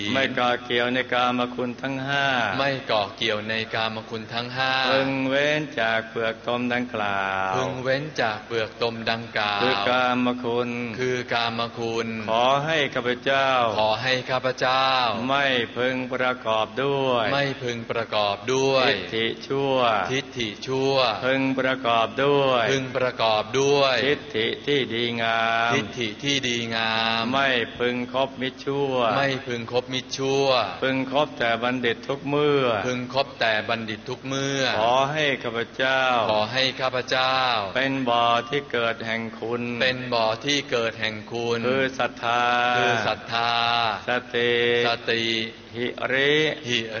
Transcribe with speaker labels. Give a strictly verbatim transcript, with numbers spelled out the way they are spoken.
Speaker 1: ไม่ก่อเกี่ยวในกามคุณทั้งห้า
Speaker 2: ไม่ก่อเกี่ยวในกามคุณทั้งห้า
Speaker 1: พึงเว้นจากเปลือกตมดังกล่าว
Speaker 2: พึงเว้นจากเปลือกตมดังกล่าว
Speaker 1: คือกามคุณ
Speaker 2: คือกามคุณ
Speaker 1: ขอให้ข้าพเจ้า
Speaker 2: ขอให้ข้าพเจ้า
Speaker 1: ไม่พึงประกอบด้วย
Speaker 2: ไม่พึงประกอบด้วย
Speaker 1: ทิฏฐิชั่ว
Speaker 2: ทิฏฐิชั่ว
Speaker 1: พึงประกอบด้วย
Speaker 2: พึงประกอบด้วย
Speaker 1: ทิฏฐิที่ดีงาม
Speaker 2: ทิฏฐิที่ดีงาม
Speaker 1: ไม่พึงคบมิตรชั่ว
Speaker 2: ไม่พึงคบมิตรชั่ว
Speaker 1: พึงคบแต่บัณฑิตทุกเมื่อ
Speaker 2: พึงคบแต่บัณฑิตทุกเมื่อ
Speaker 1: ขอให้ข้าพเจ้า
Speaker 2: ขอให้ข้าพเจ้า
Speaker 1: เป็นบ่อที่เกิดแห่งคุณ
Speaker 2: เป็นบ่อที่เกิดแห่งคุณ
Speaker 1: คือศรัทธา
Speaker 2: คือศรัทธา
Speaker 1: สติ
Speaker 2: สติ
Speaker 1: หิริ
Speaker 2: หิ